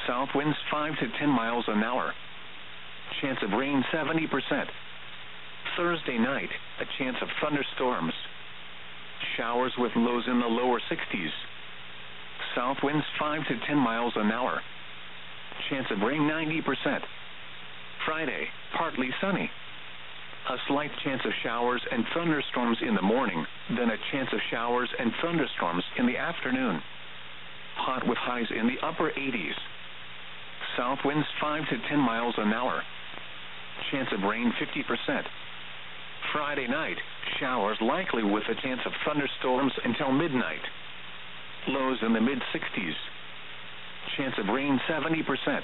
South winds 5 to 10 miles an hour. Chance of rain 70%. Thursday night, a chance of thunderstorms. Showers with lows in the lower 60s. South winds 5 to 10 miles an hour. Chance of rain 90%. Friday, partly sunny. A slight chance of showers and thunderstorms in the morning, then a chance of showers and thunderstorms in the afternoon. Hot with highs in the upper 80s. South winds 5 to 10 miles an hour. Chance of rain 50%. Friday night, showers likely with a chance of thunderstorms until midnight. Lows in the mid-60s. Chance of rain 70%.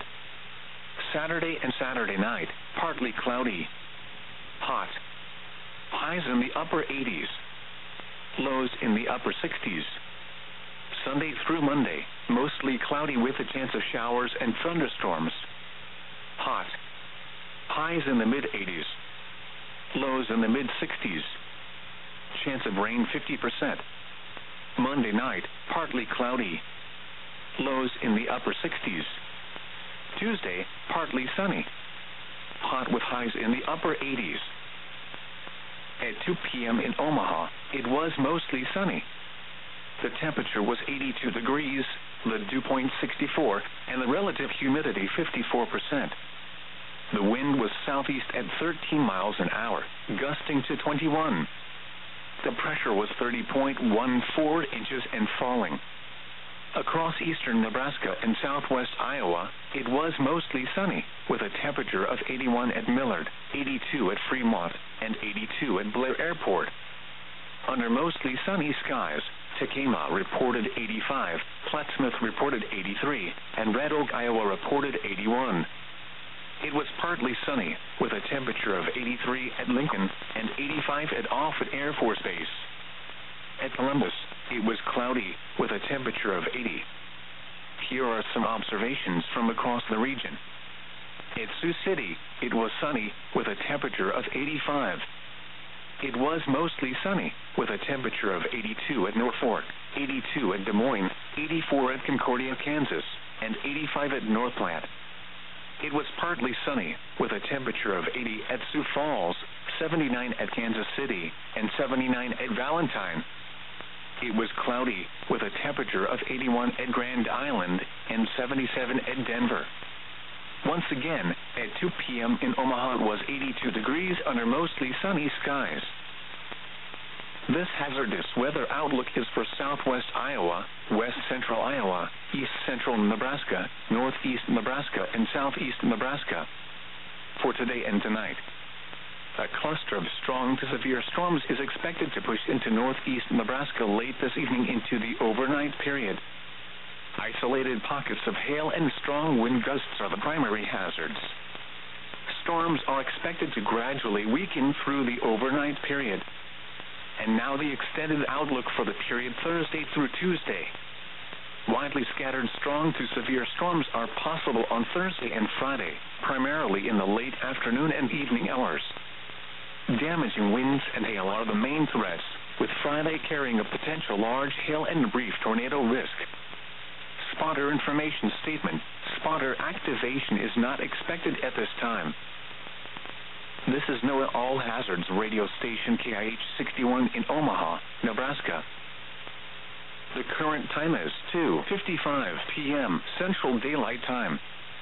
Saturday and Saturday night, partly cloudy. Hot. Highs in the upper 80s. Lows in the upper 60s. Sunday through Monday, mostly cloudy with a chance of showers and thunderstorms. Hot. Highs in the mid-80s. Lows in the mid-60s. Chance of rain 50%. Monday night, partly cloudy. Lows in the upper 60s. Tuesday, partly sunny. Hot with highs in the upper 80s. At 2 p.m. in Omaha, it was mostly sunny. The temperature was 82 degrees, the dew point 64, and the relative humidity 54%. The wind was southeast at 13 miles an hour, gusting to 21. The pressure was 30.14 inches and falling. Across eastern Nebraska and southwest Iowa, it was mostly sunny, with a temperature of 81 at Millard, 82 at Fremont, and 82 at Blair Airport. Under mostly sunny skies, Tacoma reported 85, Plattsmouth reported 83, and Red Oak, Iowa reported 81. It was partly sunny, with a temperature of 83 at Lincoln and 85 at Offutt Air Force Base. At Columbus, it was cloudy, with a temperature of 80. Here are some observations from across the region. At Sioux City, it was sunny, with a temperature of 85. It was mostly sunny, with a temperature of 82 at Norfolk, 82 at Des Moines, 84 at Concordia, Kansas, and 85 at North Platte. It was partly sunny, with a temperature of 80 at Sioux Falls, 79 at Kansas City, and 79 at Valentine. It was cloudy, with a temperature of 81 at Grand Island and 77 at Denver. Once again, at 2 p.m. in Omaha, it was 82 degrees under mostly sunny skies. This hazardous weather outlook is for southwest Iowa, west central Iowa, east central Nebraska, northeast Nebraska, and southeast Nebraska. For today and tonight, a cluster of strong to severe storms is expected to push into northeast Nebraska late this evening into the overnight period. Isolated pockets of hail and strong wind gusts are the primary hazards. Storms are expected to gradually weaken through the overnight period. And now the extended outlook for the period Thursday through Tuesday. Widely scattered strong to severe storms are possible on Thursday and Friday, primarily in the late afternoon and evening hours. Damaging winds and hail are the main threats, with Friday carrying a potential large hail and brief tornado risk. Spotter information statement: spotter activation is not expected at this time. This is NOAA All Hazards radio station KIH 61 in Omaha, Nebraska. The current time is 2:55 p.m. Central Daylight Time.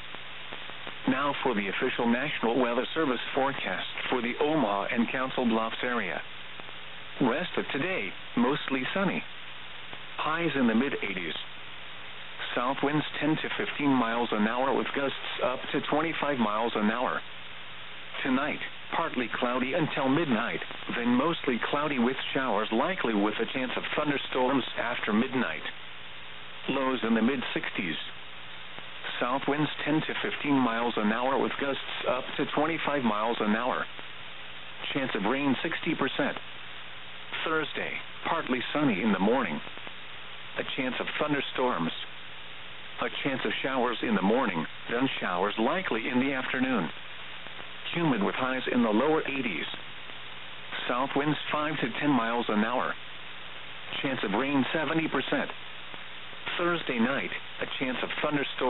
Now for the official National Weather Service forecast for the Omaha and Council Bluffs area. Rest of today, mostly sunny. Highs in the mid-80s. South winds 10 to 15 miles an hour with gusts up to 25 miles an hour. Tonight, partly cloudy until midnight, then mostly cloudy with showers likely with a chance of thunderstorms after midnight. Lows in the mid-60s. South winds 10 to 15 miles an hour with gusts up to 25 miles an hour. Chance of rain 60%. Thursday, partly sunny in the morning. A chance of thunderstorms. A chance of showers in the morning, then showers likely in the afternoon. Humid with highs in the lower 80s. South winds 5 to 10 miles an hour. Chance of rain 70%. Thursday night, a chance of thunderstorms.